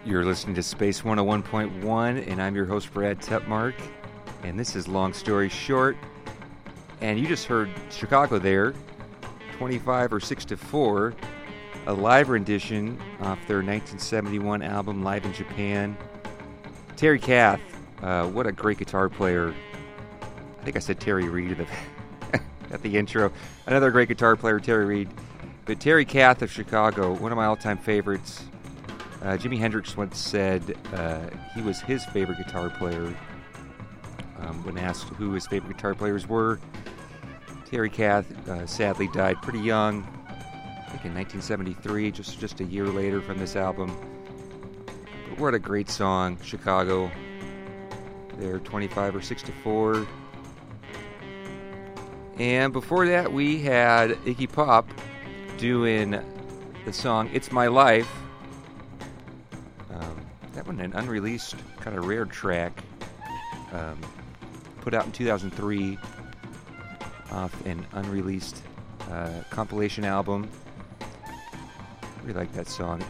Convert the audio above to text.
You're listening to Space 101.1, and I'm your host, Brad Tepmark, and this is Long Story Short. And you just heard Chicago there, 25 or 6 to 4, a live rendition off their 1971 album, Live in Japan. Terry Kath, what a great guitar player. I think I said Terry Reid at the intro. Another great guitar player, Terry Reid. But Terry Kath of Chicago, one of my all-time favorites. Jimi Hendrix once said he was his favorite guitar player. When asked who his favorite guitar players were, Terry Kath sadly died pretty young, I think in 1973, just a year later from this album. But what a great song, Chicago. They're 25 or 6 to 4. And before that, we had Iggy Pop doing the song It's My Life. That one, an unreleased, kind of rare track, put out in 2003 off an unreleased compilation album. I really like that song.